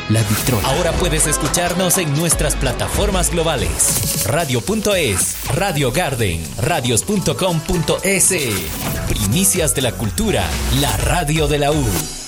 La Vitrola. Ahora puedes escucharnos en nuestras plataformas globales. Radio Garden, radios.com.es. Primicias de la cultura, la radio de la U.